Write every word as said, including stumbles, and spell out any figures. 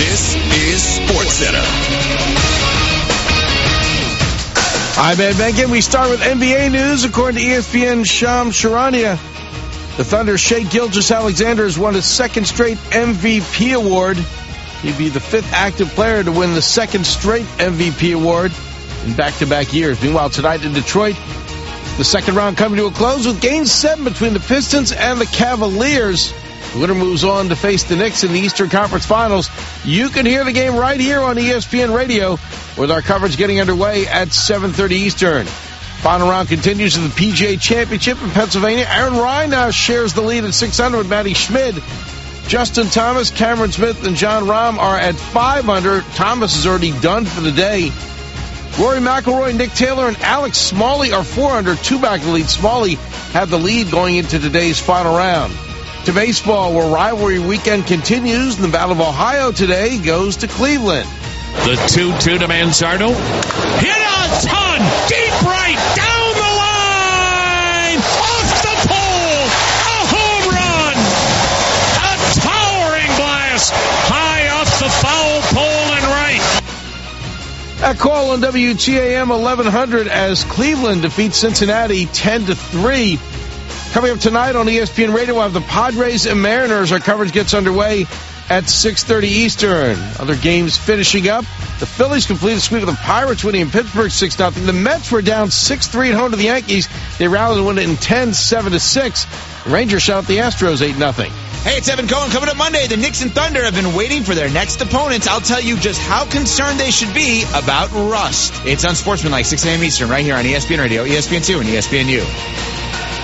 This is SportsCenter. I'm Ed Benkin. We start with N B A news. According to E S P N Shams Charania, the Thunder's Shai Gilgeous-Alexander has won his second straight M V P award. He'd be the fifth active player to win the second straight M V P award in back-to-back years. Meanwhile, tonight in Detroit, the second round coming to a close with Game seven between the Pistons and the Cavaliers. The winner moves on to face the Knicks in the Eastern Conference Finals. You can hear the game right here on E S P N Radio with our coverage getting underway at seven thirty Eastern. Final round continues in the P G A Championship in Pennsylvania. Aaron Ryan now shares the lead at six under with Matty Schmid. Justin Thomas, Cameron Smith, and John Rahm are at five under. Thomas is already done for the day. Rory McIlroy, Nick Taylor, and Alex Smalley are four under, two back in the lead. Smalley had the lead going into today's final round. To baseball, where rivalry weekend continues, and the Battle of Ohio today goes to Cleveland. The two two to Manzardo. Hit a ton! Deep right! Down the line! Off the pole! A home run! A towering blast! High off the foul pole and right. That call on W T A M eleven hundred as Cleveland defeats Cincinnati ten to three. Coming up tonight on E S P N Radio, we'll have the Padres and Mariners. Our coverage gets underway at six thirty Eastern. Other games finishing up. The Phillies completed a sweep of the Pirates, winning in Pittsburgh six nothing. The Mets were down six three at home to the Yankees. They rallied and won it in ten seven to six. The Rangers shot out the Astros eight nothing. Hey, it's Evan Cohen. Coming up Monday, the Knicks and Thunder have been waiting for their next opponents. I'll tell you just how concerned they should be about rust. It's Unsportsmanlike, six a.m. Eastern, right here on E S P N Radio, E S P N two, and E S P N U.